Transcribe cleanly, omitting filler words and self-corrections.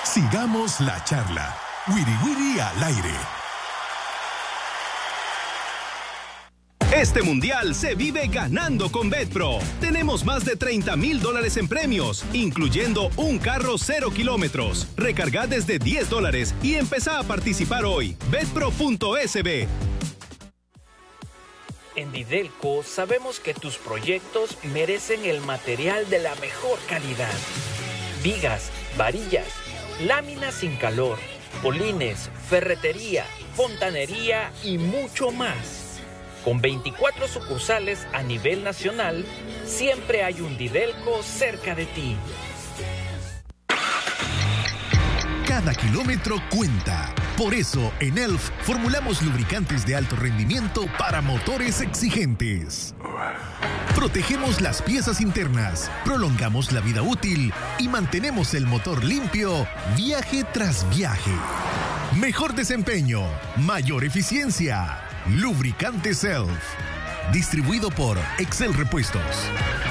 Sigamos la charla. Wiri Wiri al aire. Este mundial se vive ganando con Betpro. Tenemos más de $30,000 en premios, incluyendo un carro 0 kilómetros. Recarga desde $10 y empezá a participar hoy. Betpro.sb. En Didelco sabemos que tus proyectos merecen el material de la mejor calidad. Vigas, varillas, láminas sin calor, polines, ferretería, fontanería y mucho más. Con 24 sucursales a nivel nacional, siempre hay un Didelco cerca de ti. Cada kilómetro cuenta. Por eso, en ELF formulamos lubricantes de alto rendimiento para motores exigentes. Protegemos las piezas internas, prolongamos la vida útil y mantenemos el motor limpio viaje tras viaje. Mejor desempeño, mayor eficiencia. Lubricante ELF. Distribuido por Excel Repuestos.